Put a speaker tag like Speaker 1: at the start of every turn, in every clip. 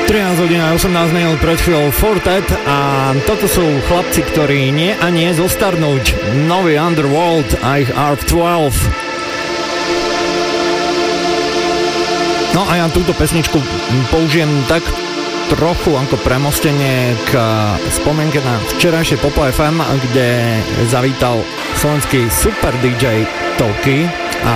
Speaker 1: 13 hodín a 18 minút pred chvíľou Fortet a toto sú chlapci, ktorí nie a nie zostarnúť. Nový Underworld a ich ARP12. No a ja túto pesničku použijem tak trochu ako premostenie k spomienke na včerajšie Popo FM, kde zavítal slovenský super DJ Toky a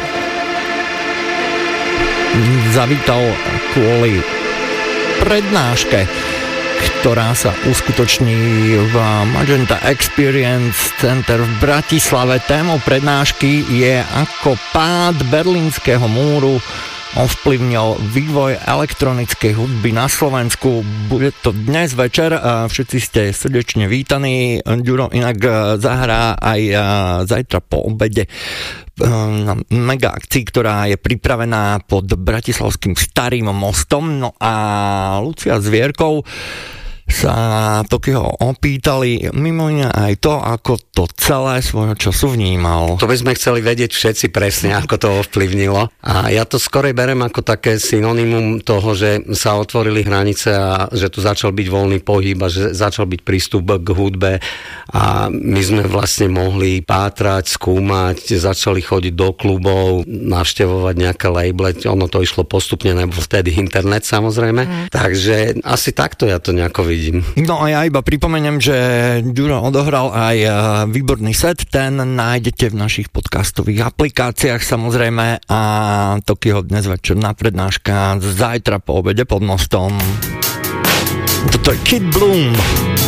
Speaker 1: zavítal kvôli prednáške, ktorá sa uskutoční v Magenta Experience Center v Bratislave. Témou prednášky je ako pád berlínskeho múru ovplyvnil vývoj elektronickej hudby na Slovensku. Bude to dnes večer, všetci ste srdečne vítaní. Ďuro inak zahrá aj zajtra po obede na mega akcii, ktorá je pripravená pod bratislavským Starým mostom. No a Lucia s Vierkou sa Tokyho opýtali mimo iné aj to, ako to celé svojho času vnímal.
Speaker 2: To by sme chceli vedieť všetci presne, ako to ovplyvnilo. A ja to skorej berem ako také synonymum toho, že sa otvorili hranice a že tu začal byť voľný pohyb a že začal byť prístup k hudbe a my sme vlastne mohli pátrať, skúmať, začali chodiť do klubov, navštevovať nejaké labele. Ono to išlo postupne, nebo vtedy internet samozrejme. Takže asi takto ja to nejako vidím. No
Speaker 1: a ja iba pripomeniem, že Ďuro odohral aj výborný set, ten nájdete v našich podcastových aplikáciách samozrejme a Tokyho dnes večer na prednáška zajtra po obede pod mostom. Toto je Kid Bloom.